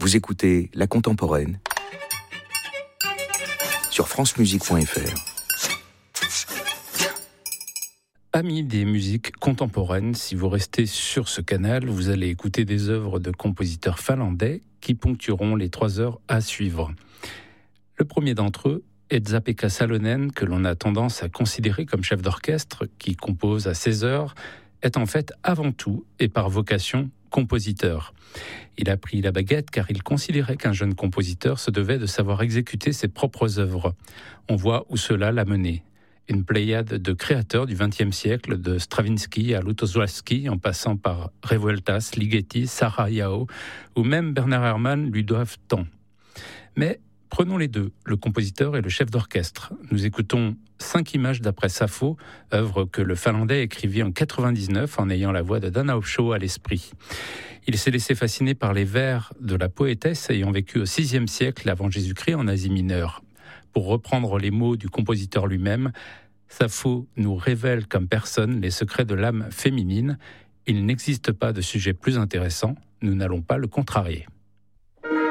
Vous écoutez La Contemporaine sur francemusique.fr. Amis des musiques contemporaines, si vous restez sur ce canal, vous allez écouter des œuvres de compositeurs finlandais qui ponctueront les 3 heures à suivre. Le premier d'entre eux, Esa-Pekka Salonen, que l'on a tendance à considérer comme chef d'orchestre, qui compose à 16 heures, est en fait avant tout et par vocation compositeur. Il a pris la baguette car il considérait qu'un jeune compositeur se devait de savoir exécuter ses propres œuvres. On voit où cela l'a mené. Une pléiade de créateurs du XXe siècle, de Stravinsky à Lutosławski, en passant par Revueltas, Ligeti, Sarah Yao, ou même Bernard Herrmann lui doivent tant. Mais prenons les deux, le compositeur et le chef d'orchestre. Nous écoutons 5 images d'après Sappho, œuvre que le Finlandais écrivit en 99 en ayant la voix de Dana Opsho à l'esprit. Il s'est laissé fasciner par les vers de la poétesse ayant vécu au VIe siècle avant Jésus-Christ en Asie mineure. Pour reprendre les mots du compositeur lui-même, Sappho nous révèle comme personne les secrets de l'âme féminine. Il n'existe pas de sujet plus intéressant, nous n'allons pas le contrarier.